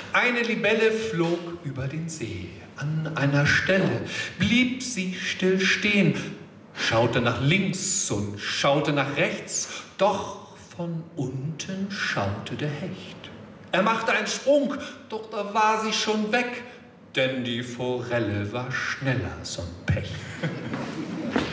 Eine Libelle flog über den See. An einer Stelle blieb sie still stehen, schaute nach links und schaute nach rechts, doch von unten schaute der Hecht. Er machte einen Sprung, doch da war sie schon weg, denn die Forelle war schneller, so'n Pech.